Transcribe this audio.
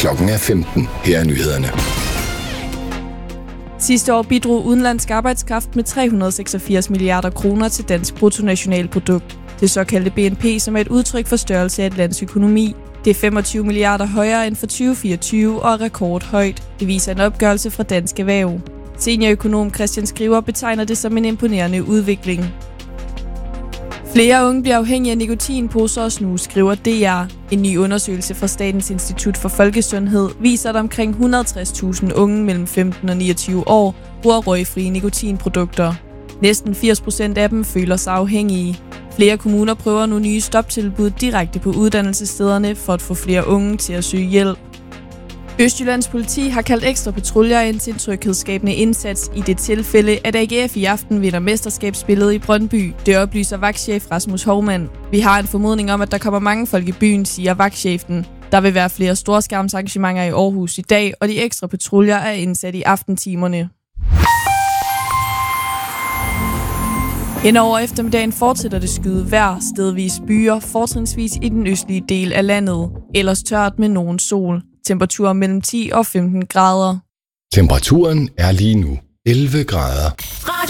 Klokken er 15. Her er nyhederne. Sidste år bidrog udenlandsk arbejdskraft med 386 milliarder kroner til dansk bruttonationalprodukt. Det såkaldte BNP, som er et udtryk for størrelse af et lands økonomi. Det er 25 milliarder højere end for 2024 og er rekordhøjt. Det viser en opgørelse fra Dansk Erhverv. Seniorøkonom Christian Skriver betegner det som en imponerende udvikling. Flere unge bliver afhængige af nikotinposer og snus, skriver DR. En ny undersøgelse fra Statens Institut for Folkesundhed viser, at omkring 160.000 unge mellem 15 og 29 år bruger røgfrie nikotinprodukter. Næsten 80% af dem føler sig afhængige. Flere kommuner prøver nu nye stoptilbud direkte på uddannelsesstederne for at få flere unge til at søge hjælp. Østjyllands politi har kaldt ekstra patruljer ind til en tryghedsskabende indsats i det tilfælde, at AGF i aften vinder mesterskabsspillet i Brøndby. Det oplyser vagtchef Rasmus Hovmand. Vi har en formodning om, at der kommer mange folk i byen, siger vagtchefen. Der vil være flere storskærmsarrangementer i Aarhus i dag, og de ekstra patruljer er indsat i aftentimerne. Hen over eftermiddagen fortsætter det skyde vejr, stedvis byer, fortrinsvis i den østlige del af landet. Ellers tørt med nogen sol. Temperaturer mellem 10 og 15 grader. Temperaturen er lige nu 11 grader.